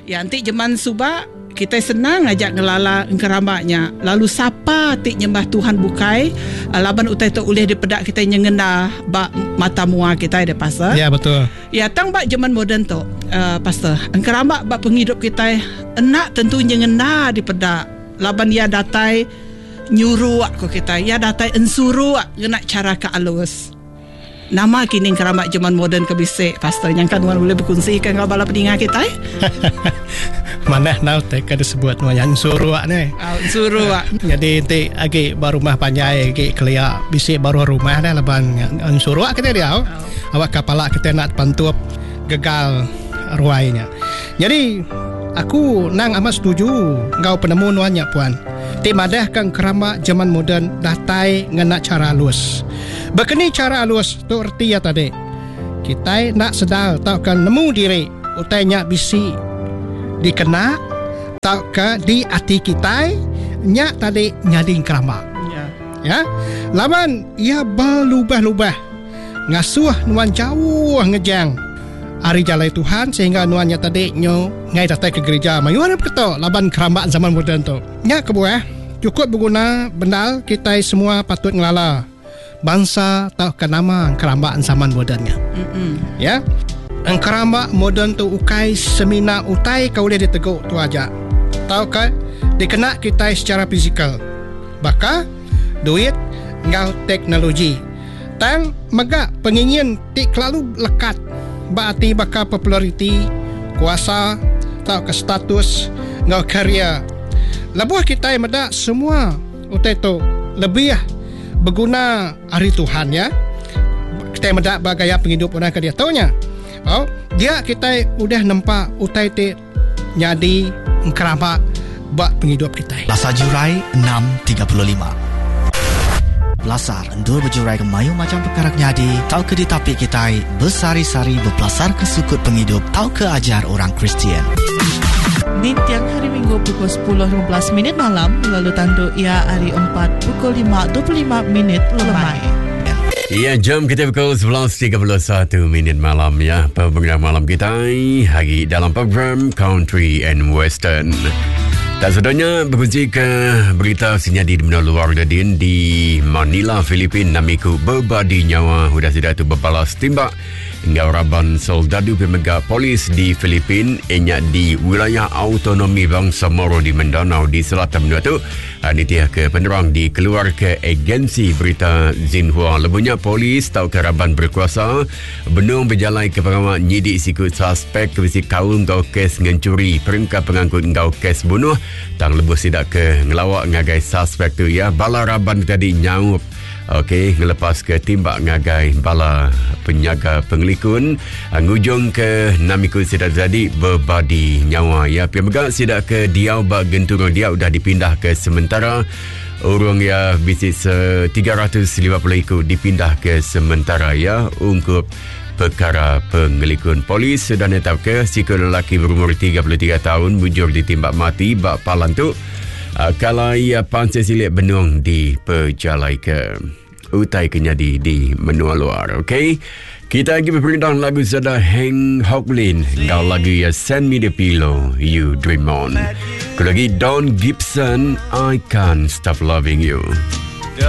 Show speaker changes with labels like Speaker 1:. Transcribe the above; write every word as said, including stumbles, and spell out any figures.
Speaker 1: Ya nanti jeman subak kita senang ajak ngelala engkeramaknya. Lalu siapa tik nyembah Tuhan bukai laban utai tu ulih dipedak kita nyengena bak mata mua kita ada pastor.
Speaker 2: Ya betul.
Speaker 1: Ya tang bak zaman moden tu uh, pastor. Engkeramak bak penghidup kita enak tentu nyengena dipedak. Laban ya datai nyuruh aku kita. Ya datai ensuru ngena cara ke alus. Nama kini keramat zaman moden kebisik pastor yang kan boleh berkongsikan dengan bala pendengar kita eh?
Speaker 2: Mana now tak ada sebut yang suruh ni.
Speaker 1: Oh, suruh.
Speaker 2: Uh, jadi nanti lagi baru rumah panjai lagi kelia bisik baru rumah dah leban yang suruh kita dia. Oh. Awak kepala kita nak pantup gagal ruainya. Jadi aku nang amat setuju ngau penemu nuannya puan. Ti madah kang keramat zaman moden datai ngena cara halus. Begini cara halus tu erti ya tadi. Kita nak sedal tau kan nemu diri utainya bisi dikena tau ke di hati kita nya tadi nyading keramat. Ya. Ya. Laban ia berlubah-lubah ngasuh nuan jauh ngejang hari jalai Tuhan sehingga nuannya tadi nyo ngai datai ke gereja mayuan betul laban keramat zaman moden tu. Nya kebuah cukup berguna bendal kita semua patut ngelala bangsa tahu ke nama keramat zaman modennya. Mm-mm. Ya. Ang keramat moden tu ukai semina utai kau boleh diteguk tu aja. Tahu ke dikena kita secara fizikal. Baka duit ngau teknologi. Tang megak pengingin tik lalu lekat. Berarti baka populariti, kuasa, tahu ke status ngau karya. Lebuh kita yang medak semua utai tu lebih berguna hari Tuhan ya. Kita yang medak bagaya penghidup orang ke dia taunya. Oh, dia kita udah nampak utai te nyadi keramat bak penghidup kita.
Speaker 3: Lasar Jurai enam tiga puluh lima. Lasar endul berjurai ke mayu macam perkara nyadi. Tau ke di tapi kita bersari-sari berpelasar ke sukut penghidup. Tau ke ajar orang Kristian.
Speaker 4: Di tiang hari Minggu pukul sepuluh lima belas minit malam, lalu tanduk ia hari empat pukul lima dua puluh lima minit lemai.
Speaker 5: Ya, jam kita pukul sebelas tiga puluh satu minit malam ya. Program malam kita hari dalam program Country and Western. Tak sedanya berkunci ke berita senyadi di menua luar dadin di Manila, Filipina. Namiku berbadi nyawa sudah tidak tu berbalas timbak hingga raban soldadu pemegah polis di Filipina ianya di wilayah autonomi bangsa Moro di Mindanao di selatan menua tu. Nitiah ke penerang dikeluar ke agensi berita Xinhua. Lebunya polis tahu ke raban berkuasa benung berjalan ke pengamat nyidik sikut suspek kebisi kaum ngau kes ngencuri perangkat pengangkut ngau kes bunuh. Tang lebus tidak ke ngelawak ngagai suspek tu ya. Bala raban tadi nyaup okey ngelepas ke timbak ngagai bala penjaga pengelikun ngujung ke namiku sidak jadi berbadi nyawa ya. Pemegak sidak ke diau bak genturung dia sudah dipindah ke sementara urung ya bisik tiga ratus lima puluh ikut dipindah ke sementara ya untuk perkara pengelikun. Polis sudah netap ke sikut lelaki berumur tiga puluh tiga tahun mujur ditimbak mati bak palan tu uh, kalau ia pansel silik benung di perjalai ke utai kenyadi di menua luar. Okey, kita lagi berperindah lagu sada Heng Hok Lin kau lagu ya Send Me The Pillow You Dream On. Kau lagi Don Gibson I Can't Stop Loving You.